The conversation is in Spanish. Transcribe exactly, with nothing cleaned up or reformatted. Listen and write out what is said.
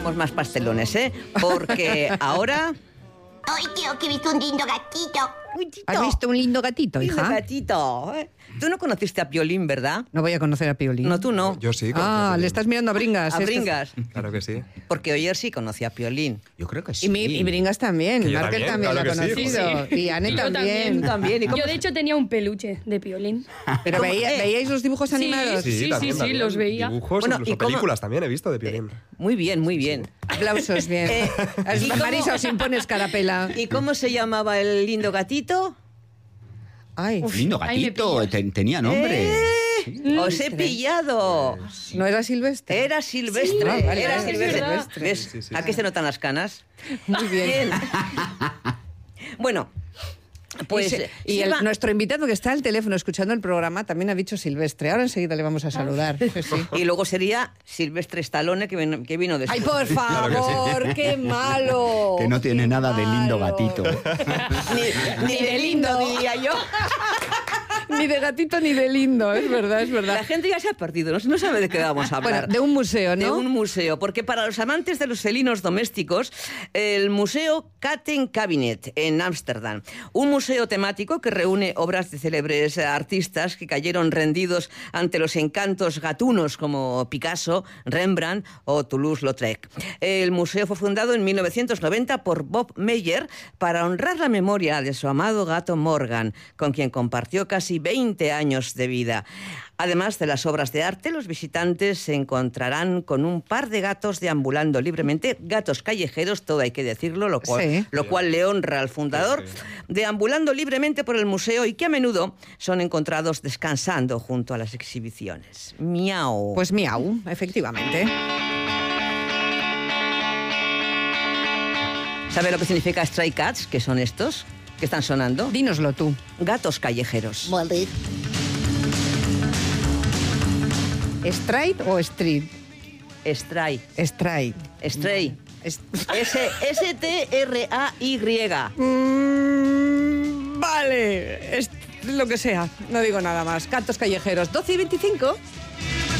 pongamos más pastelones, ¿eh? Porque ahora... Ay, tío, que he visto un lindo gatito. ¿Has visto un lindo gatito, hija? Lindo gatito. ¿eh? Tú no conociste a Piolín, ¿verdad? No voy a conocer a Piolín. No, tú no. Yo sí. Ah, le estás mirando a Bringas. A Este- Bringas. Claro que sí. Porque Oyer sí conocía a Piolín. Yo creo que sí. Y, mi, y Bringas también. Que yo Markel también, también claro lo ha que sí, conocido. sí. Y Anne Y yo también. también. También. ¿Y cómo- Yo, de hecho, tenía un peluche de Piolín. Pero ¿Cómo? veía- Eh. ¿veíais los dibujos animados? Sí, sí, también, sí, también. los veía. Dibujos, Bueno, incluso ¿y cómo- películas también he visto de Piolín. Muy bien, muy bien. Aplausos, bien. Eh, ¿y cómo- Marisa, os impones carapela. ¿Y cómo se llamaba el lindo gatito? Ay, Lindo ahí me gatito, pillas. ten- tenía nombre. ¡Eh! ¡Os he pillado! ¿no era Silvestre? Era Silvestre. Ah, vale, era vale, Silvestre. es verdad. ¿Ves? Sí, sí, sí. ¿A qué se notan las canas? Muy bien. Bueno, pues... y se- y el- Silva- nuestro invitado que está al teléfono escuchando el programa también ha dicho Silvestre. Ahora enseguida le vamos a saludar. Sí, sí. Y luego sería Silvestre Stallone, que vino, que vino después. ¡Ay, por favor! ¡Qué malo! Que no tiene qué nada de lindo malo. gatito. Ni, ni de lindo, diría yo. Ni de gatito ni de lindo, es verdad, es La verdad. gente ya se ha perdido, no, no sabe de qué vamos a hablar. Bueno, de un museo, ¿no? De un museo, porque para los amantes de los felinos domésticos, el Museo Katten Cabinet en Ámsterdam, un museo temático que reúne obras de célebres artistas que cayeron rendidos ante los encantos gatunos como Picasso, Rembrandt o Toulouse-Lautrec. El museo fue fundado en mil novecientos noventa por Bob Meyer para honrar la memoria de su amado gato Morgan, con quien compartió casi veinte años de vida. Además de las obras de arte, los visitantes se encontrarán con un par de gatos deambulando libremente, gatos callejeros, todo hay que decirlo, lo cual, Sí. lo cual le honra al fundador, deambulando libremente por el museo y que a menudo son encontrados descansando junto a las exhibiciones. Miau. Pues miau, efectivamente. ¿Sabe lo que significa Stray Cats? ¿Qué son estos que están sonando? Dínoslo tú. Gatos callejeros. Vale. ¿Straight o street? Stray. Straight. Stray. Es- S- S-T-R-A-Y. Mm, vale, es lo que sea, no digo nada más. Gatos callejeros, doce y veinticinco.